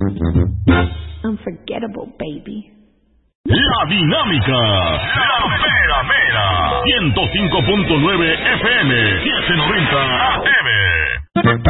Unforgettable, baby. La Dinámica, la Mera Mera, 105.9 FM, 790 AM.